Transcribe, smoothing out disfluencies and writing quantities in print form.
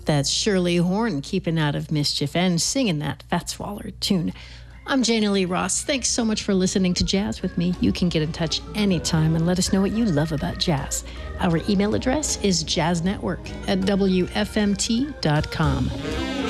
That's Shirley Horn keeping out of mischief and singing that Fat Swaller tune. I'm Jana Lee Ross. Thanks so much for listening to Jazz with me. You can get in touch anytime and let us know what you love about jazz. Our email address is jazznetwork@wfmt.com.